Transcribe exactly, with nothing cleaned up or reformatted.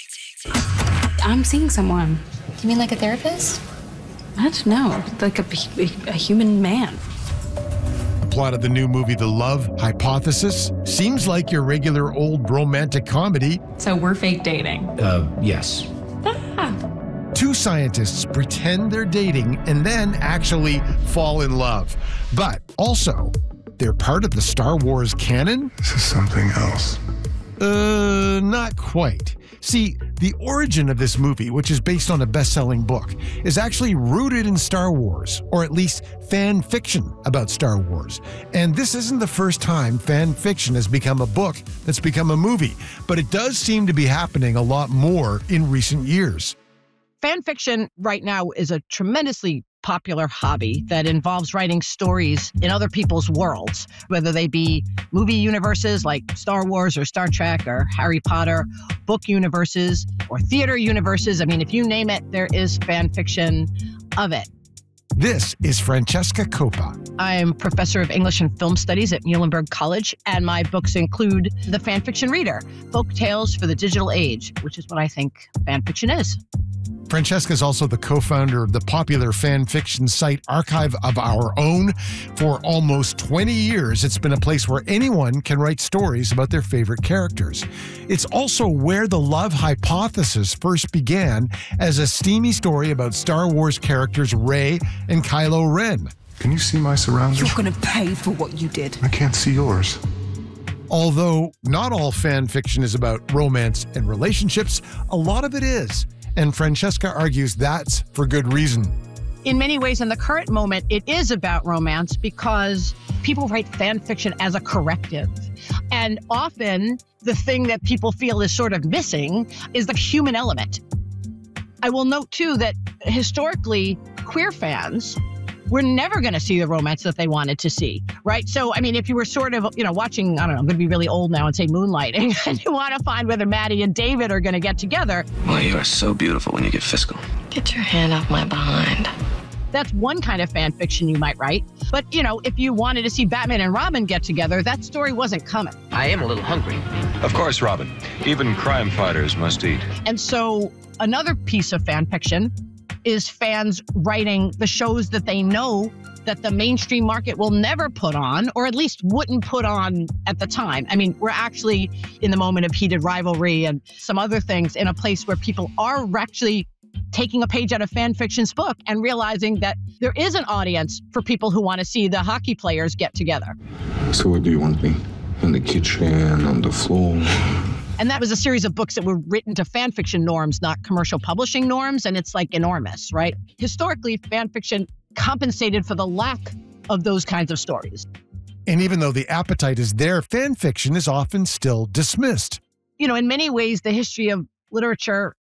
I'm seeing someone. You mean like a therapist? I don't know, like a, a, a human man. The plot of the new movie, The Love Hypothesis, seems like your regular old romantic comedy. So we're fake dating. Uh, yes. Ah. Two scientists pretend they're dating and then actually fall in love. But also, they're part of the Star Wars canon? This is something else. Uh, not quite. See, the origin of this movie, which is based on a best-selling book, is actually rooted in Star Wars, or at least fan fiction about Star Wars. And this isn't the first time fan fiction has become a book that's become a movie, but it does seem to be happening a lot more in recent years. Fan fiction right now is a tremendously popular hobby that involves writing stories in other people's worlds, whether they be movie universes like Star Wars or Star Trek or Harry Potter, book universes or theater universes. I mean, if you name it, there is fan fiction of it. This is Francesca Coppa. I'm professor of English and Film Studies at Muhlenberg College, and my books include The Fan Fiction Reader, Folk Tales for the Digital Age, which is what I think fan fiction is. Francesca is also the co-founder of the popular fan fiction site Archive of Our Own. For almost twenty years, it's been a place where anyone can write stories about their favorite characters. It's also where the Love Hypothesis first began as a steamy story about Star Wars characters Rey and Kylo Ren. Can you see my surroundings? You're going to pay for what you did. I can't see yours. Although not all fan fiction is about romance and relationships, a lot of it is. And Francesca argues that's for good reason. In many ways, in the current moment, it is about romance because people write fan fiction as a corrective. And often the thing that people feel is sort of missing is the human element. I will note, too, that historically, queer fans were never going to see the romance that they wanted to see, right? So, I mean, if you were sort of, you know, watching, I don't know, I'm going to be really old now and say Moonlighting, and you want to find whether Maddie and David are going to get together. Well, you are so beautiful when you get physical. Get your hand off my behind. That's one kind of fan fiction you might write. But, you know, if you wanted to see Batman and Robin get together, that story wasn't coming. I am a little hungry. Of course, Robin. Even crime fighters must eat. And so another piece of fan fiction is fans writing the shows that they know that the mainstream market will never put on, or at least wouldn't put on at the time. I mean, we're actually in the moment of heated rivalry and some other things in a place where people are actually taking a page out of fan fiction's book and realizing that there is an audience for people who want to see the hockey players get together. So where do you want me? In the kitchen, on the floor? And that was a series of books that were written to fan fiction norms, not commercial publishing norms. And it's like enormous, right? Historically, fan fiction compensated for the lack of those kinds of stories. And even though the appetite is there, fan fiction is often still dismissed. You know, in many ways, the history of literature